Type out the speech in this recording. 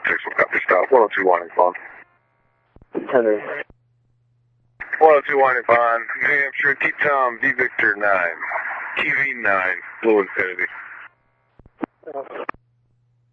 6 will copy stop. 102 Winding Pond. 10. 102 Winding Pond. New Hampshire, T-Tom, V Victor 9. TV 9. Blue Infinity.